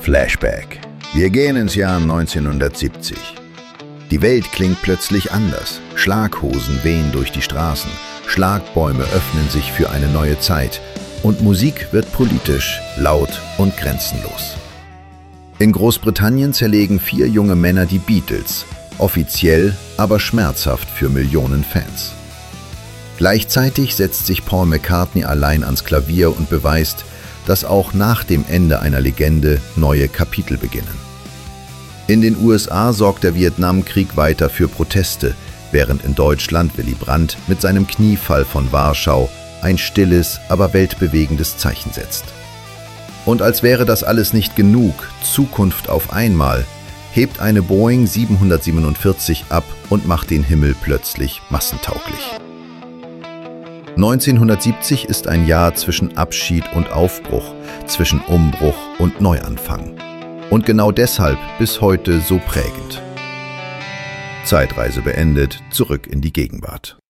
Flashback. Wir gehen ins Jahr 1970. Die Welt klingt plötzlich anders. Schlaghosen wehen durch die Straßen, Schlagbäume öffnen sich für eine neue Zeit und Musik wird politisch, laut und grenzenlos. In Großbritannien zerlegen 4 junge Männer die Beatles, offiziell, aber schmerzhaft für Millionen Fans. Gleichzeitig setzt sich Paul McCartney allein ans Klavier und beweist, dass auch nach dem Ende einer Legende neue Kapitel beginnen. In den USA sorgt der Vietnamkrieg weiter für Proteste, während in Deutschland Willy Brandt mit seinem Kniefall von Warschau ein stilles, aber weltbewegendes Zeichen setzt. Und als wäre das alles nicht genug, Zukunft auf einmal, hebt eine Boeing 747 ab und macht den Himmel plötzlich massentauglich. 1970 ist ein Jahr zwischen Abschied und Aufbruch, zwischen Umbruch und Neuanfang. Und genau deshalb bis heute so prägend. Zeitreise beendet, zurück in die Gegenwart.